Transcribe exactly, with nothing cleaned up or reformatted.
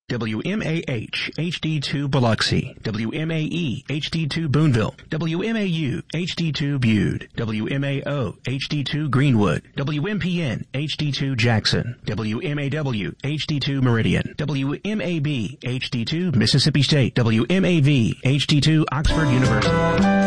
W M A H H D two Biloxi, W M A E H D two Boonville, W M A U H D two Bude, W M A O H D two Greenwood, W M P N H D two Jackson, W M A W H D two Meridian, W M A B H D two Mississippi State, W M A V H D two Oxford University.